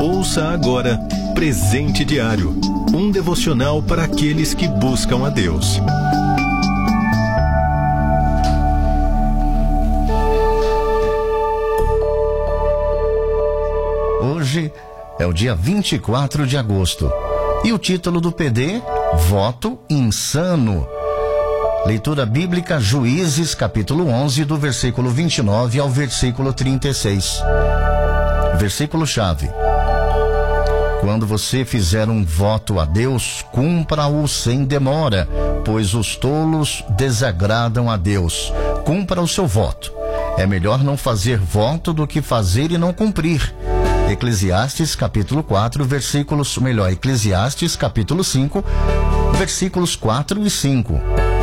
Ouça agora Presente Diário, um devocional para aqueles que buscam a Deus. Hoje é o dia 24 de agosto e o título do PD, Voto Insano. Leitura bíblica, Juízes, capítulo 11, do versículo 29 ao versículo 36. Versículo-chave. Quando você fizer um voto a Deus, cumpra-o sem demora, pois os tolos desagradam a Deus. Cumpra o seu voto. É melhor não fazer voto do que fazer e não cumprir. Eclesiastes, capítulo 4, Eclesiastes, capítulo 5, versículos 4 e 5.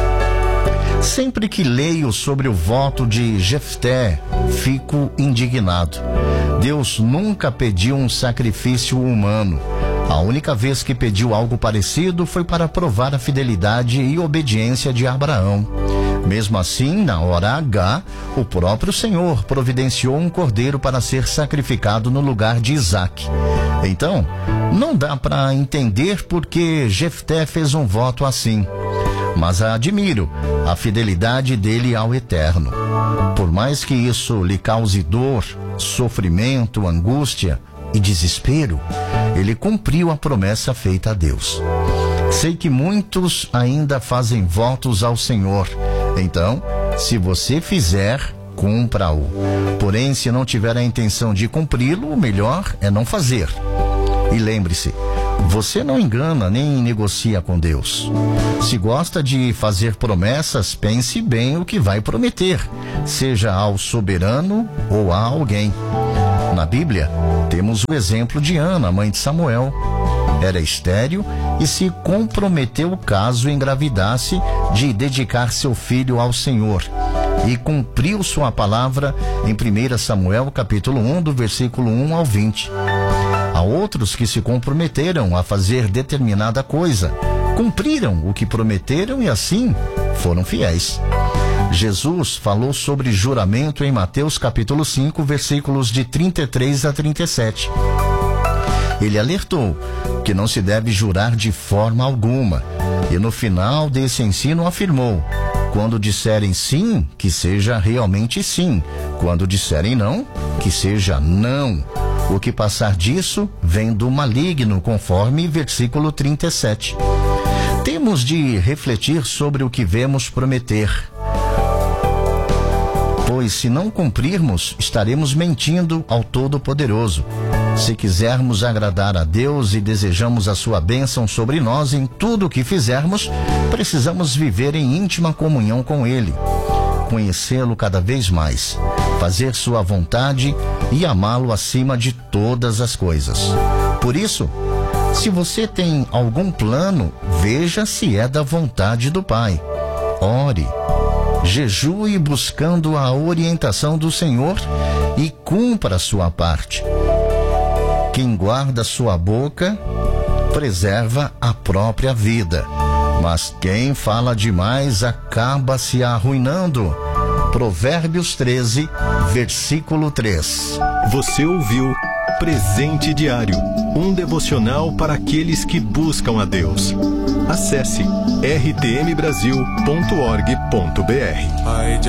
Sempre que leio sobre o voto de Jefté, fico indignado. Deus nunca pediu um sacrifício humano. A única vez que pediu algo parecido foi para provar a fidelidade e obediência de Abraão. Mesmo assim, na hora H, o próprio Senhor providenciou um cordeiro para ser sacrificado no lugar de Isaque. Então, não dá para entender por que Jefté fez um voto assim. Mas admiro a fidelidade dele ao Eterno. Por mais que isso lhe cause dor, sofrimento, angústia e desespero, ele cumpriu a promessa feita a Deus. Sei que muitos ainda fazem votos ao Senhor. Então, se você fizer, cumpra-o. Porém, se não tiver a intenção de cumpri-lo, o melhor é não fazer. E lembre-se, você não engana nem negocia com Deus. Se gosta de fazer promessas, pense bem o que vai prometer, seja ao soberano ou a alguém. Na Bíblia, temos o exemplo de Ana, mãe de Samuel. Era estéril e se comprometeu caso engravidasse de dedicar seu filho ao Senhor. E cumpriu sua palavra em 1 Samuel, capítulo 1, do versículo 1 ao 20. Há outros que se comprometeram a fazer determinada coisa, cumpriram o que prometeram e assim foram fiéis. Jesus falou sobre juramento em Mateus capítulo 5, versículos de 33 a 37. Ele alertou que não se deve jurar de forma alguma e no final desse ensino afirmou: quando disserem sim, que seja realmente sim. Quando disserem não, que seja não. O que passar disso vem do maligno, conforme versículo 37. Temos de refletir sobre o que vemos prometer, pois se não cumprirmos, estaremos mentindo ao Todo-Poderoso. Se quisermos agradar a Deus e desejamos a sua bênção sobre nós em tudo o que fizermos, precisamos viver em íntima comunhão com Ele, conhecê-lo cada vez mais, fazer sua vontade e amá-lo acima de todas as coisas. Por isso, se você tem algum plano, veja se é da vontade do Pai. Ore, jejue buscando a orientação do Senhor e cumpra a sua parte. Quem guarda sua boca preserva a própria vida, mas quem fala demais acaba se arruinando. Provérbios 13, versículo 3. Você ouviu Presente Diário, um devocional para aqueles que buscam a Deus. Acesse rtmbrasil.org.br.